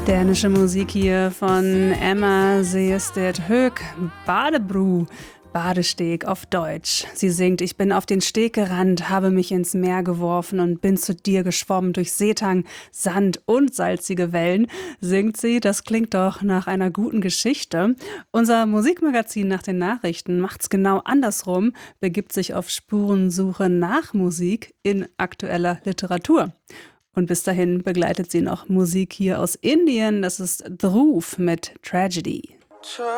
Dänische Musik hier von Emma Seestedt Høeg, Badebru, Badesteg auf Deutsch. Sie singt: Ich bin auf den Steg gerannt, habe mich ins Meer geworfen und bin zu dir geschwommen durch Seetang, Sand und salzige Wellen. Singt sie, das klingt doch nach einer guten Geschichte. Unser Musikmagazin nach den Nachrichten macht's genau andersrum, begibt sich auf Spurensuche nach Musik in aktueller Literatur. Und bis dahin begleitet sie noch Musik hier aus Indien. Das ist Dhruv mit Tragedy.